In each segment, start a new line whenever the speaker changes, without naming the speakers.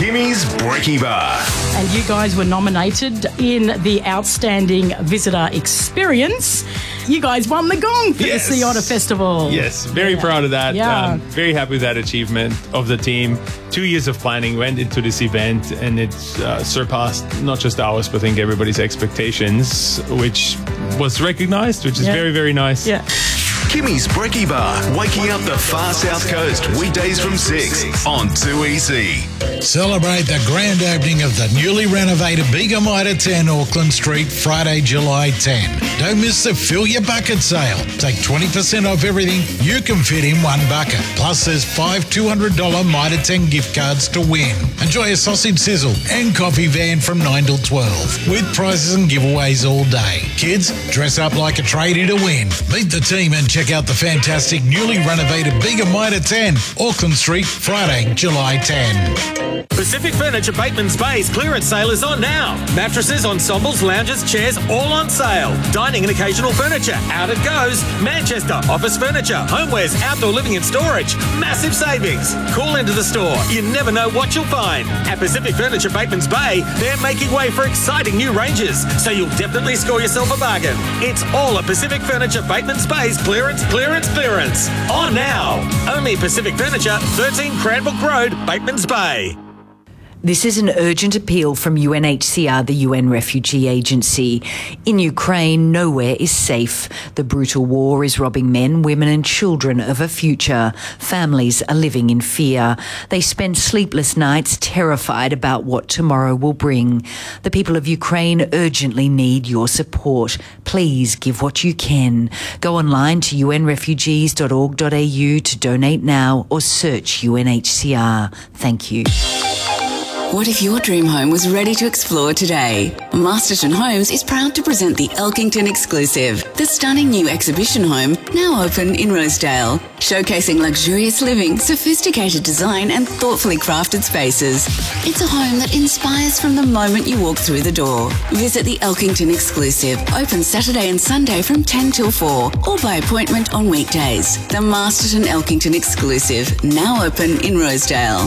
Kimmy's Brekkie Bar.
And you guys were nominated in the Outstanding Visitor Experience. You guys won the gong for the Sea Otter Festival.
Yes, very proud of that.
Yeah.
Very happy with that achievement of the team. 2 years of planning went into this event, and it surpassed not just ours, but I think everybody's expectations, which was recognized, which is very, very nice.
Yeah.
Kimmy's Brekkie Bar, waking up the far south coast, weekdays from 6 on 2EC.
Celebrate the grand opening of the newly renovated Bega Mitre 10 Auckland Street, Friday, July 10. Don't miss the Fill Your Bucket sale. Take 20% off everything you can fit in one bucket. Plus, there's 5 $200 Mitre 10 gift cards to win. Enjoy a sausage sizzle and coffee van from 9 till 12, with prizes and giveaways all day. Kids, dress up like a tradie to win. Meet the team and check out the fantastic newly renovated Bega Mitre 10, Auckland Street, Friday, July 10.
Pacific Furniture Bateman's Bay's clearance sale is on now. Mattresses, ensembles, lounges, chairs, all on sale. Dining and occasional furniture, out it goes. Manchester, office furniture, homewares, outdoor living and storage. Massive savings. Call into the store. You never know what you'll find. At Pacific Furniture Bateman's Bay, they're making way for exciting new ranges, so you'll definitely score yourself a bargain. It's all at Pacific Furniture Bateman's Bay's clearance. On now. Only Pacific Furniture, 13 Cranbrook Road, Bateman's Bay.
This is an urgent appeal from UNHCR, the UN Refugee Agency. In Ukraine, nowhere is safe. The brutal war is robbing men, women and children of a future. Families are living in fear. They spend sleepless nights terrified about what tomorrow will bring. The people of Ukraine urgently need your support. Please give what you can. Go online to unrefugees.org.au to donate now or search UNHCR. Thank you.
What if your dream home was ready to explore today? Masterton Homes is proud to present the Elkington Exclusive, the stunning new exhibition home now open in Rosedale, showcasing luxurious living, sophisticated design and thoughtfully crafted spaces. It's a home that inspires from the moment you walk through the door. Visit the Elkington Exclusive, open Saturday and Sunday from 10 till 4 or by appointment on weekdays. The Masterton Elkington Exclusive, now open in Rosedale.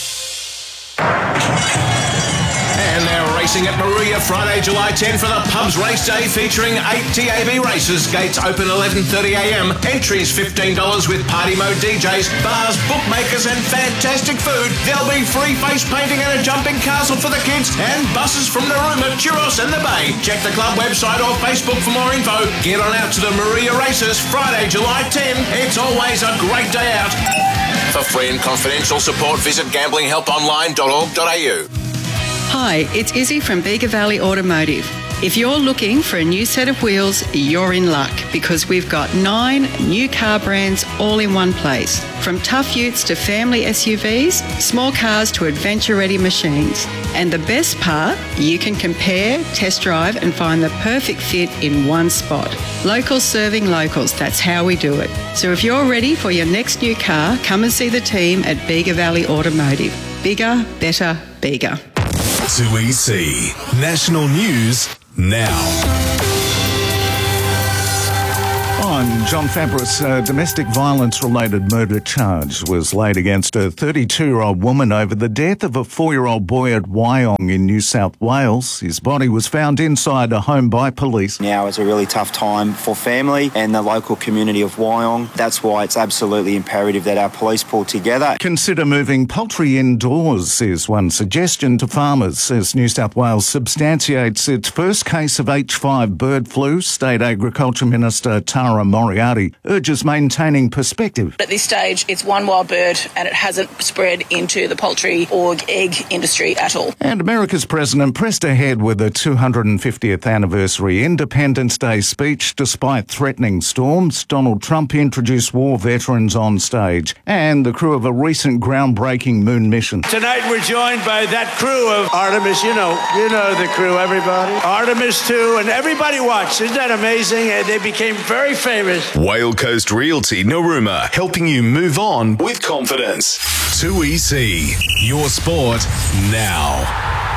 And they're racing at Maruya Friday, July 10 for the Pubs Race Day, featuring 8 TAB races. Gates open 11:30am. Entries $15 with party mode DJs, bars, bookmakers and fantastic food. There'll be free face painting and a jumping castle for the kids and buses from Narooma, Churros and the Bay. Check the club website or Facebook for more info. Get on out to the Maruya races Friday, July 10. It's always a great day out. For free and confidential support, visit gamblinghelponline.org.au.
Hi, it's Izzy from Bega Valley Automotive. If you're looking for a new set of wheels, you're in luck because we've got 9 new car brands all in one place. From tough utes to family SUVs, small cars to adventure-ready machines. And the best part, you can compare, test drive and find the perfect fit in one spot. Locals serving locals, that's how we do it. So if you're ready for your next new car, come and see the team at Bega Valley Automotive. Bigger, better, bigger.
2EC. National News now.
I'm John Fabris. A domestic violence-related murder charge was laid against a 32-year-old woman over the death of a 4-year-old boy at Wyong in New South Wales. His body was found inside a home by police.
Now is a really tough time for family and the local community of Wyong. That's why it's absolutely imperative that our police pull together.
Consider moving poultry indoors is one suggestion to farmers as New South Wales substantiates its first case of H5 bird flu. State Agriculture Minister Tara Moriarty urges maintaining perspective.
At this stage, it's one wild bird and it hasn't spread into the poultry or egg industry at all.
And America's president pressed ahead with a 250th anniversary Independence Day speech despite threatening storms. Donald Trump introduced war veterans on stage and the crew of a recent groundbreaking moon mission.
Tonight we're joined by that crew of Artemis. You know the crew, everybody. Artemis 2, and everybody watched. Isn't that amazing? They became very famous.
Whale Coast Realty Narooma, helping you move on with confidence. 2EC. Your sport now.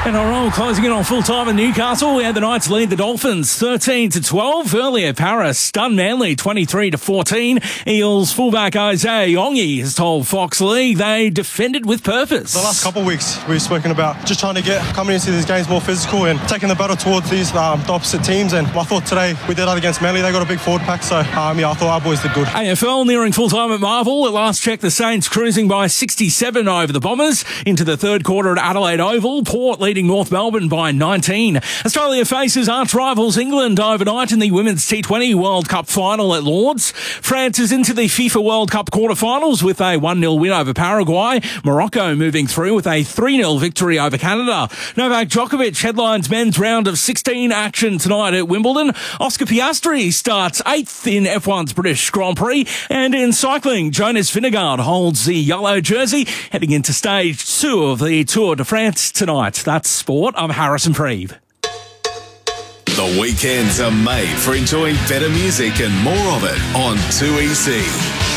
NRL closing in on full time in Newcastle. We had the Knights lead the Dolphins 13-12. Earlier, Paris stunned Manly 23-14. Eels fullback Isaiah Yongi has told Fox League they defended with purpose.
The last couple of weeks we've spoken about just trying to coming into these games more physical and taking the battle towards these the opposite teams. And I thought today we did that against Manly. They got a big forward pack, so I thought our boys did good.
AFL nearing full time at Marvel. At last check, the Saints cruising by 67 over the Bombers into the third quarter at Adelaide Oval. Port leading North Melbourne by 19. Australia faces arch rivals England overnight in the Women's T20 World Cup final at Lords. France is into the FIFA World Cup quarterfinals with a 1-0 win over Paraguay. Morocco moving through with a 3-0 victory over Canada. Novak Djokovic headlines men's round of 16 action tonight at Wimbledon. Oscar Piastri starts 8th in F1's British Grand Prix. And in cycling, Jonas Vingegaard holds the yellow jersey heading into stage 2 of the Tour de France tonight. That's sport. I'm Harrison Preeve.
The weekends are made for enjoying better music and more of it on 2EC.